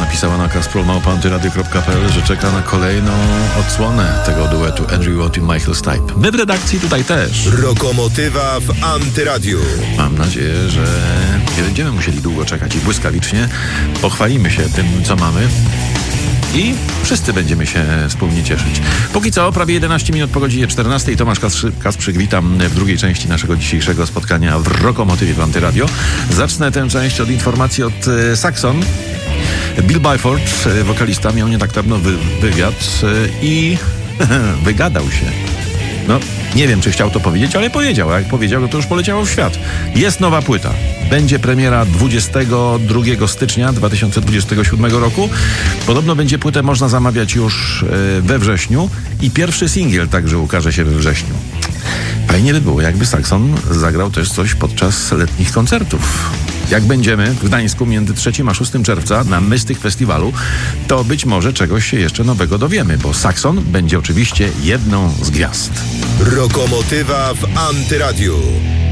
napisała na kasprol@antyradio.pl, że czeka na kolejną odsłonę tego duetu Andrew Watt i Michael Stipe. My w redakcji tutaj też. Rokomotywa w Antyradiu. Mam nadzieję, że nie będziemy musieli długo czekać i błyskawicznie pochwalimy się tym, co mamy. I wszyscy będziemy się wspólnie cieszyć. Póki co, prawie 11 minut po godzinie 14. Tomasz Kasprzyk, witam w drugiej części naszego dzisiejszego spotkania w Rokomotywie w Antyradio. Zacznę tę część od informacji od Saxon. Bill Byford, wokalista, miał nie tak dawno wywiad i wygadał się. No, nie wiem, czy chciał to powiedzieć, ale powiedział. A jak powiedział, no to już poleciało w świat. Jest nowa płyta. Będzie premiera 22 stycznia 2027 roku. Podobno będzie płytę można zamawiać już we wrześniu i pierwszy singiel także ukaże się we wrześniu. Fajnie by było, jakby Saxon zagrał też coś podczas letnich koncertów. Jak będziemy w Gdańsku między 3 a 6 czerwca na Mystic Festiwalu, to być może czegoś się jeszcze nowego dowiemy, bo Saxon będzie oczywiście jedną z gwiazd. Rokomotywa w Antyradiu.